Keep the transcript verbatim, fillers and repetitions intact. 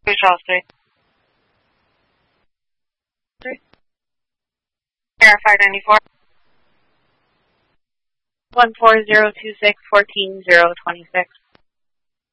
Charles Street. Air five ninety-four. One four zero two six fourteen zero twenty six.